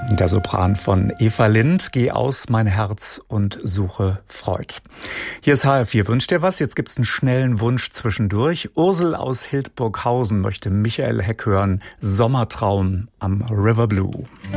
Der Sopran von Eva Lind, Geh aus mein Herz und suche Freud. Hier ist HR4, wünscht dir was? Jetzt gibt's einen schnellen Wunsch zwischendurch. Ursel aus Hildburghausen möchte Michael Heck hören, Sommertraum am River Blue.